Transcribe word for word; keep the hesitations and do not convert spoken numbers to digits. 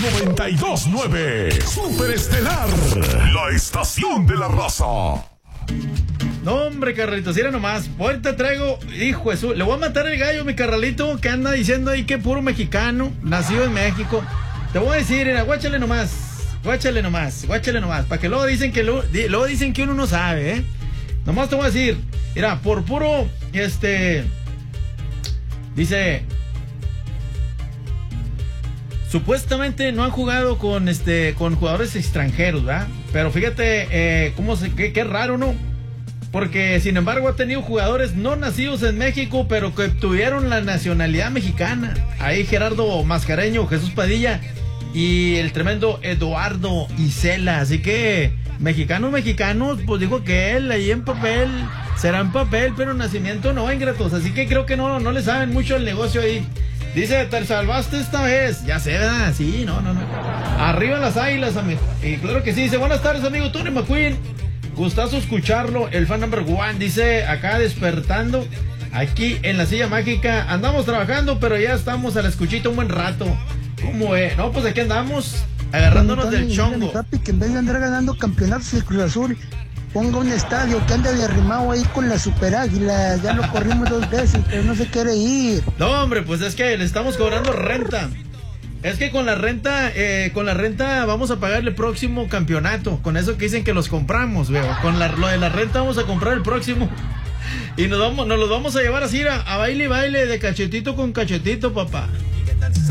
noventa y dos punto nueve. Super Estelar, la estación de la raza. No, hombre, Carralito, si era nomás. Ahorita traigo, hijo de su... Le voy a matar el gallo, mi Carralito, que anda diciendo ahí que puro mexicano, nacido en México. Te voy a decir, mira, guáchale nomás. Guáchale nomás, guáchale nomás. Para que luego dicen que, lo, di, luego dicen que uno no sabe, ¿eh? Nomás te voy a decir, mira, por puro, este... Dice... Supuestamente no han jugado con este con jugadores extranjeros, ¿verdad? Pero fíjate, eh, cómo se, qué, qué raro, ¿no? Porque, sin embargo, ha tenido jugadores no nacidos en México, pero que tuvieron la nacionalidad mexicana. Ahí Gerardo Mascareño, Jesús Padilla y el tremendo Eduardo Isela. Así que, mexicanos, mexicanos, pues dijo que él ahí en papel, será en papel, pero nacimiento no, ingratos. Así que creo que no, no le saben mucho el negocio ahí. Dice, te salvaste esta vez. Ya sé, ¿verdad? Sí, no, no, no. Arriba las águilas, amigo. Y claro que sí. Dice, buenas tardes, amigo Tony McQueen. Gustazo escucharlo. El fan number one. Dice, acá despertando. Aquí en la silla mágica. Andamos trabajando, pero ya estamos a la escuchita un buen rato. ¿Cómo es? No, pues aquí andamos. Agarrándonos Tony, del chongo. Papi, que en vez de andar ganando campeonatos de Cruz Azul, ponga un estadio que anda de arrimado ahí con la super águila. Ya lo corrimos dos veces, pero no se quiere ir. No, hombre, pues es que le estamos cobrando renta. Es que con la renta, eh, con la renta vamos a pagar el próximo campeonato. Con eso que dicen que los compramos, veo. Con la, lo de la renta vamos a comprar el próximo. Y nos vamos, nos los vamos a llevar así a, a baile y baile, de cachetito con cachetito, papá.